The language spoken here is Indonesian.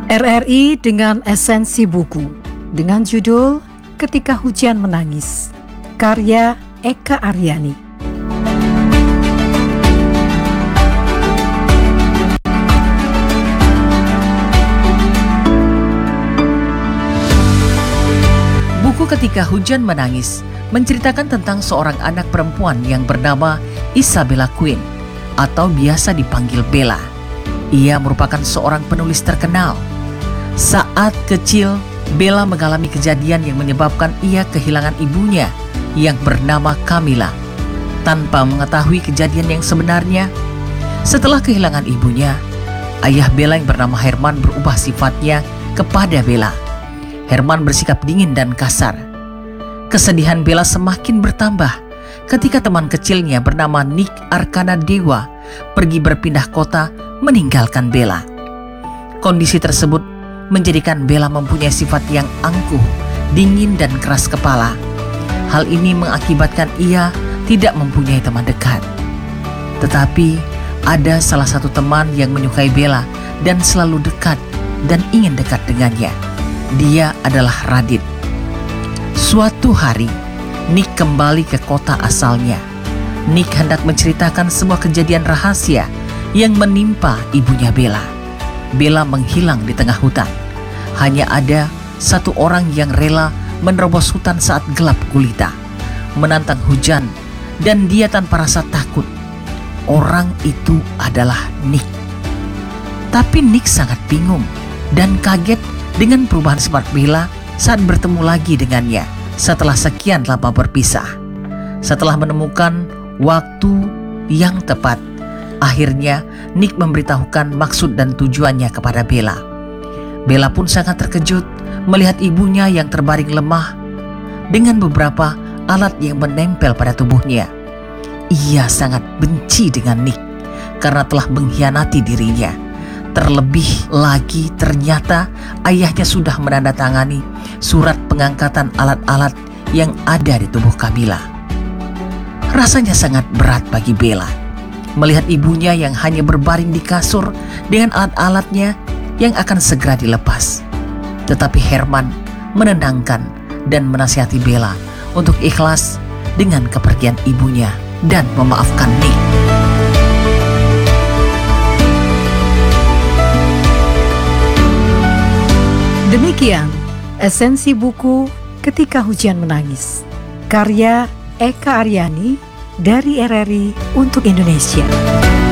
RRI dengan esensi buku dengan judul Ketika Hujan Menangis, karya Eka Aryani. Buku Ketika Hujan Menangis menceritakan tentang seorang anak perempuan yang bernama Isabella Quinn atau biasa dipanggil Bella. Ia merupakan seorang penulis terkenal. Saat kecil, Bella mengalami kejadian yang menyebabkan ia kehilangan ibunya yang bernama Camilla. Tanpa mengetahui kejadian yang sebenarnya, setelah kehilangan ibunya, ayah Bella yang bernama Herman berubah sifatnya kepada Bella. Herman bersikap dingin dan kasar. Kesedihan Bella semakin bertambah ketika teman kecilnya bernama Nick Arkana Dewa pergi berpindah kota meninggalkan Bella. Kondisi tersebut menjadikan Bella mempunyai sifat yang angkuh, dingin dan keras kepala. Hal ini mengakibatkan ia tidak mempunyai teman dekat. Tetapi ada salah satu teman yang menyukai Bella dan selalu dekat dan ingin dekat dengannya. Dia adalah Radit. Suatu hari, Nick kembali ke kota asalnya. Nick hendak menceritakan sebuah kejadian rahasia yang menimpa ibunya Bella. Bella menghilang di tengah hutan. Hanya ada satu orang yang rela menerobos hutan saat gelap gulita, menantang hujan, dan dia tanpa rasa takut. Orang itu adalah Nick. Tapi Nick sangat bingung dan kaget dengan perubahan sifat Bella saat bertemu lagi dengannya setelah sekian lama berpisah. Setelah menemukan waktu yang tepat, akhirnya Nick memberitahukan maksud dan tujuannya kepada Bella. Bella pun sangat terkejut melihat ibunya yang terbaring lemah dengan beberapa alat yang menempel pada tubuhnya. Ia sangat benci dengan Nick karena telah mengkhianati dirinya. Terlebih lagi ternyata ayahnya sudah menandatangani surat pengangkatan alat-alat yang ada di tubuh Camilla. Rasanya sangat berat bagi Bella melihat ibunya yang hanya berbaring di kasur dengan alat-alatnya yang akan segera dilepas. Tetapi Herman menenangkan dan menasihati Bella untuk ikhlas dengan kepergian ibunya dan memaafkan Nick. Demikian esensi buku Ketika Hujan Menangis, karya Eka Aryani dari RRI untuk Indonesia.